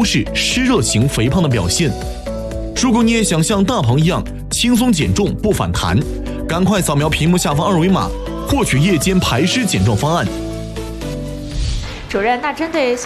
是湿热型肥胖的表现。如果你也想像大鹏一样轻松减重不反弹，赶快扫描屏幕下方2维码，获取夜间排湿减重方案。 主任，那针对